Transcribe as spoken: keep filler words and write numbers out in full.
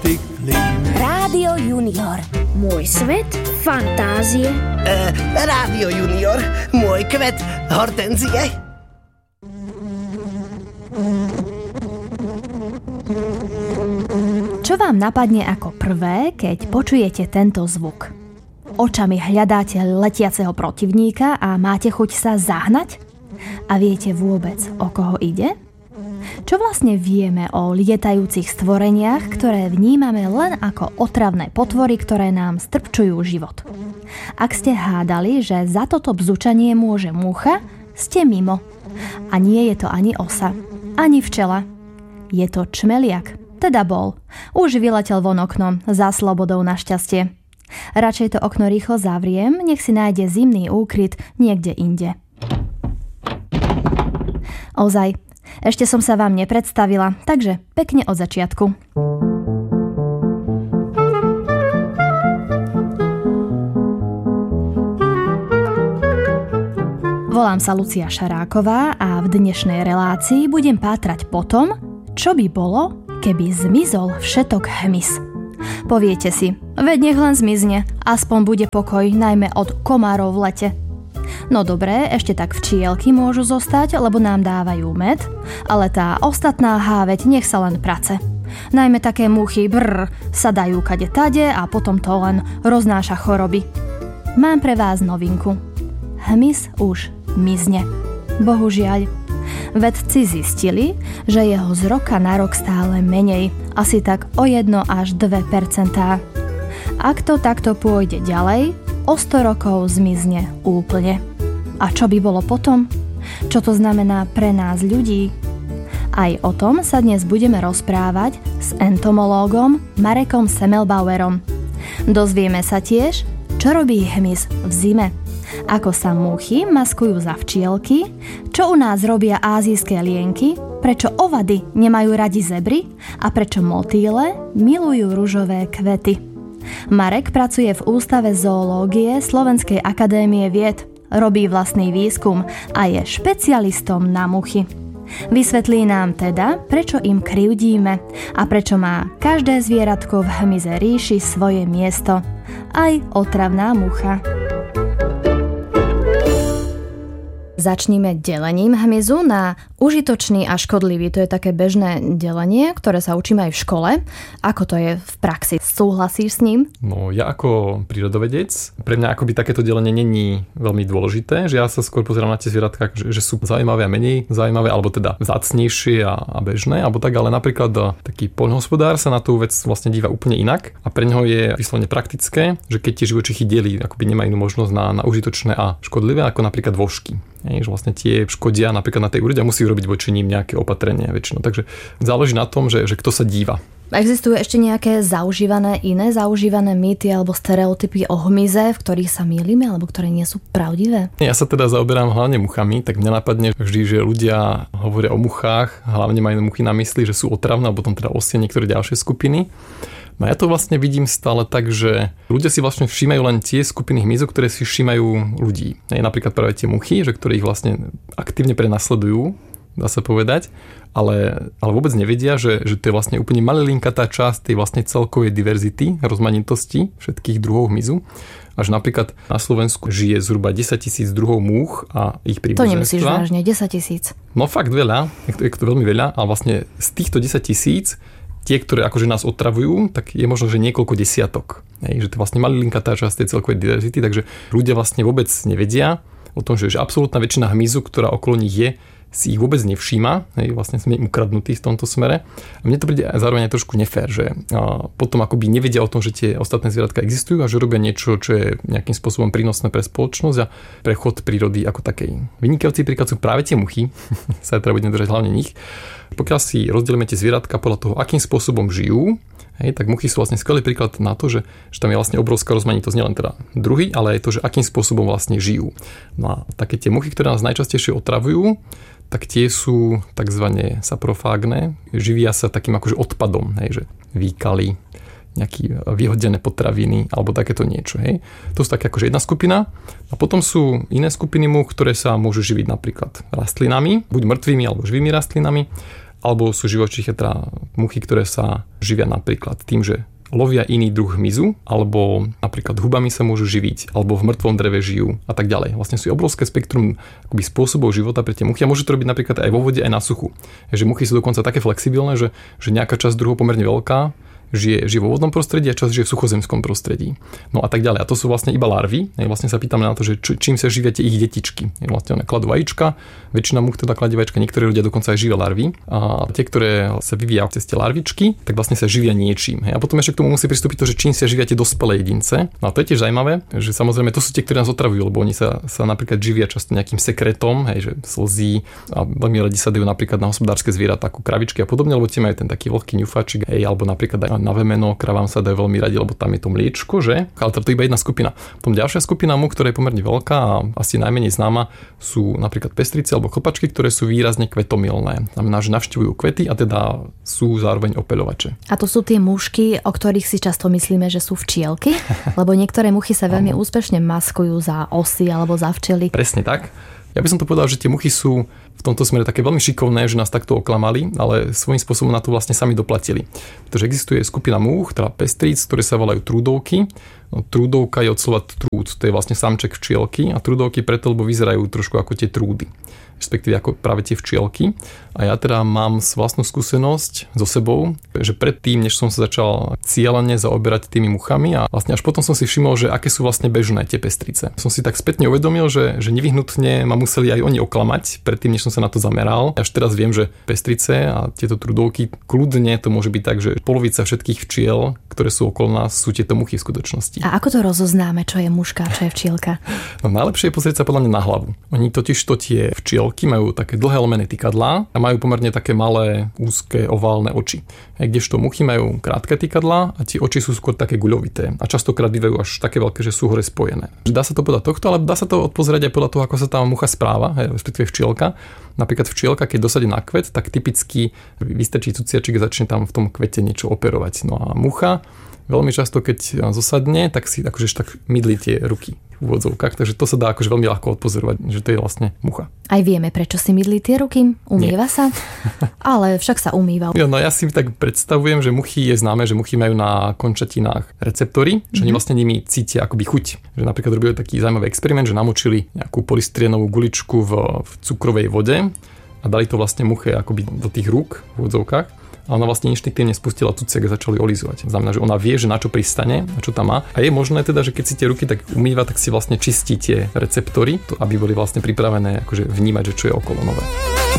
ty klín. Rádio Junior. Môj svet fantázie. Uh, Rádio Junior. Môj kvet hortenzie. Čo vám napadne ako prvé, keď počujete tento zvuk? Očami hľadáte letiaceho protivníka a máte chuť sa zahnať? A viete vôbec, o koho ide? Čo vlastne vieme o lietajúcich stvoreniach, ktoré vnímame len ako otravné potvory, ktoré nám strpčujú život? Ak ste hádali, že za toto bzučanie môže múcha, ste mimo. A nie je to ani osa, ani včela. Je to čmeliak, teda bol. Už vyletel von oknom, za slobodou našťastie. Radšej to okno rýchlo zavriem, nech si nájde zimný úkryt niekde inde. Ozaj, ešte som sa vám nepredstavila, takže pekne od začiatku. Volám sa Lucia Šaráková a v dnešnej relácii budem pátrať po tom, čo by bolo, keby zmizol všetok hmyz. Poviete si, veď nech len zmizne, aspoň bude pokoj, najmä od komárov v lete. No dobré, ešte tak včielky môžu zostať, lebo nám dávajú med, ale tá ostatná háveť nech sa len prace. Najmä také muchy brr sa dajú kade tade a potom to len roznáša choroby. Mám pre vás novinku. Hmyz už mizne. Bohužiaľ. Vedci zistili, že jeho z roka na rok stále menej, asi tak o jedno až dve percentá. Ak to takto pôjde ďalej, o sto rokov zmizne úplne. A čo by bolo potom? Čo to znamená pre nás ľudí? Aj o tom sa dnes budeme rozprávať s entomológom Marekom Semmelbauerom. Dozvieme sa tiež, čo robí hmyz v zime, ako sa múchy maskujú za včielky, čo u nás robia ázijské lienky, prečo ovady nemajú radi zebry a prečo motýle milujú ružové kvety. Marek pracuje v Ústave zoológie Slovenskej akadémie vied, robí vlastný výskum a je špecialistom na muchy. Vysvetlí nám teda, prečo im krivdíme a prečo má každé zvieratko v hmyze ríši svoje miesto, aj otravná mucha. Začníme delením hmyzu na užitočný a škodlivý. To je také bežné delenie, ktoré sa učíme aj v škole. Ako to je v praxi? Súhlasíš s ním? No ja ako prírodovedec, pre mňa akoby takéto delenie není veľmi dôležité, že ja sa skôr pozerám na tie zvieratka, že, že sú zaujímavé a menej zaujímavé, alebo teda vzácnejšie a, a bežné, alebo tak, ale napríklad taký poľnohospodár sa na tú vec vlastne díva úplne inak a pre neho je vyslovene praktické, že keď tie živočichy delí, akoby nemá inú možnosť na, na užitočné a škodlivé, ako napríklad vožky. Že vlastne tie škodia napríklad na tej úrode a musí robiť voči ním nejaké opatrenia väčšinou. Takže záleží na tom, že, že kto sa díva. Existujú ešte nejaké zaužívané, iné zaužívané mýty alebo stereotypy o hmyze, v ktorých sa mýlime alebo ktoré nie sú pravdivé? Ja sa teda zaoberám hlavne muchami, tak mňa napadne vždy, že ľudia hovoria o muchách, hlavne majú muchy na mysli, že sú otravné, alebo potom teda osia niektoré ďalšie skupiny. No ja to vlastne vidím stále tak, že ľudia si vlastne všímajú len tie skupiny hmyzu, ktoré si všímajú ľudí. Je napríklad práve tie muchy, že ktoré ich vlastne aktívne prenasledujú, dá sa povedať, ale, ale vôbec nevedia, že, že to je vlastne úplne malinkatá časť tej vlastne celkovej diverzity, rozmanitosti všetkých druhov hmyzu. Až napríklad na Slovensku žije zhruba desaťtisíc druhov múch a ich príbuzenstva. To nemyslíš vážne, desaťtisíc? No fakt veľa, je to veľmi veľa, ale vlastne z týchto desaťtisíc tie, ktoré akože nás otravujú, tak je možno, že niekoľko desiatok. Hej, že to je vlastne malilinká tá časť tej celkovej diverzity, takže ľudia vlastne vôbec nevedia o tom, že, že absolútna väčšina hmyzu, ktorá okolo nich je, si ich vôbec nevšíma, hej, vlastne sme im ukradnutí v tomto smere. A mne to príde zároveň aj trošku nefér, že potom akoby nevedia o tom, že tie ostatné zvieratka existujú a že robia niečo, čo je nejakým spôsobom prínosné pre spoločnosť a pre chod prírody ako takej. Vynikajúci príklad sú práve tie muchy, sa teda budeme držať hlavne nich. Pokiaľ si rozdelíme tie zvieratka podľa toho, akým spôsobom žijú, hej, tak muchy sú vlastne skvelý príklad na to, že, že tam je vlastne obrovská rozmanitosť, nielen teda druhy, ale aj to, že akým spôsobom vlastne žijú. No a také tie muchy, ktoré nás najčastejšie otravujú, tak tie sú takzvané saprofágne, živia sa takým akože odpadom, hej, že výkaly, nejaké vyhodené potraviny alebo takéto niečo. Hej. To sú také akože jedna skupina. A potom sú iné skupiny múch, ktoré sa môžu živiť napríklad rastlinami, buď mŕtvými alebo živými rastlinami, alebo sú živočíchy, teda muchy, ktoré sa živia napríklad tým, že lovia iný druh hmyzu, alebo napríklad hubami sa môžu živiť, alebo v mŕtvom dreve žijú a tak ďalej. Vlastne sú obrovské spektrum akoby spôsobov života pre tie muchy a môžu to robiť napríklad aj vo vode, aj na suchu. Takže muchy sú dokonca také flexibilné, že, že nejaká časť druhov pomerne veľká žije, žije vo vodnom prostredí a časť žije v suchozemskom prostredí. No a tak ďalej. A to sú vlastne iba larvy. Vlastne sa pýtame na to, že č- čím sa živia tie ich detičky. Vlastne one kladú vajíčka, väčšina much teda kladie vajíčka, niektoré ľudia dokonca aj živia larvy. A tie, ktoré sa vyvíjajú cez tie larvičky, tak vlastne sa živia niečím. A potom ešte k tomu musí pristúpiť to, že čím sa živia tie dospelé jedince. No a to je tiež zaujímavé, že samozrejme to sú tie, ktoré nás otravujú, lebo oni sa, sa napríklad živia často nejakým sekretom, hej, že slzí a veľmi radi sa dajú napríklad na hospodárske zvieratá ako kravičky a podobne, lebo tie majú ten taký vlhký ňufačik, hej, alebo napríklad aj na vemeno, kravám sa dajú veľmi radi, lebo tam je to mliečko, že? Ale to je iba jedna skupina. Potom ďalšia skupina much, ktorá je pomerne veľká a asi najmenej známa, sú napríklad pestrice alebo chlpačky, ktoré sú výrazne kvetomilné. Znamená, že navštevujú kvety a teda sú zároveň opeľovače. A to sú tie mušky, o ktorých si často myslíme, že sú včielky, lebo niektoré muchy sa veľmi úspešne maskujú za osy alebo za včely. Presne tak. Ja by som to povedal, že tie muchy sú v tomto smere také veľmi šikovné, že nás takto oklamali, ale svojím spôsobom na to vlastne sami doplatili. Pretože existuje skupina múch, teda pestríc, ktoré sa volajú trúdovky. No, trúdovka je od slova trúd, to je vlastne samček včielky a trúdovky preto, lebo vyzerajú trošku ako tie trúdy, respektíve ako práve tie včielky. A ja teda mám vlastnú skúsenosť so sebou, že predtým, než som sa začal cieľene zaoberať tými muchami a vlastne až potom som si všimol, že aké sú vlastne bežné tie pestrice. Som si tak spätne uvedomil, že, že nevyhnutne ma museli aj oni oklamať, predtým, než som sa na to zameral. Až teraz viem, že pestrice a tieto trúdovky, kľudne to môže byť tak, že polovica všetkých včiel, ktoré sú okolo nás, sú tieto muchy v skutočnosti. A ako to rozoznáme, čo je muška a čo je včielka? No najlepšie je pozrieť sa podľa mňa na hlavu. Oni totiž to tie včielky majú také dlhé lomené tykadlá a majú pomerne také malé, úzke, oválne oči. Kdežto muchy majú krátke tykadlá a tie oči sú skôr také guľovité a častokrát bývajú až také veľké, že sú hore spojené. Dá sa to podľa tohto, ale dá sa to odpozerať aj podľa toho, ako sa tá mucha správa, respektíve včielka. Napríklad včielka, keď dosadí na kvet, tak typicky vystrčí cuciačik a začne tam v tom kvete niečo operovať. No a mucha veľmi často, keď zosadne, tak si akože tak mydlí tie ruky v úvodzovkách, takže to sa dá akože veľmi ľahko odpozorovať, že to je vlastne mucha. Aj vieme, prečo si mydlí tie ruky? Umýva Nie. sa? Ale však sa umýva. Jo, no ja si tak predstavujem, že muchy je známe, že muchy majú na končatinách receptory, že mm-hmm. oni vlastne nimi cítia akoby chuť. Že napríklad robili taký zaujímavý experiment, že namočili nejakú polystyrenovú guličku v, v cukrovej vode a dali to vlastne muche akoby do tých rúk v úvodzovkách. A ona vlastne inštiktívne spustila tuciak a začali olizovať. Znamená, že ona vie, že na čo pristane a čo tam má. A je možné teda, že keď si tie ruky tak umýva, tak si vlastne čistí tie receptory, aby boli vlastne pripravené akože vnímať, že čo je okolo nové.